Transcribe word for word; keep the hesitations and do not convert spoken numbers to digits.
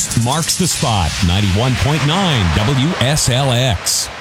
This marks the spot. ninety-one point nine W S L X.